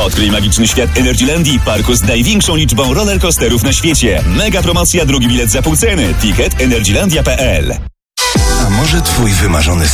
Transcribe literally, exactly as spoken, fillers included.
Odkryj magiczny świat Energylandii, parku z największą liczbą rollercoasterów na świecie. Mega promocja, drugi bilet za pół ceny. Ticket energylandia kropka p l. A może twój wymarzony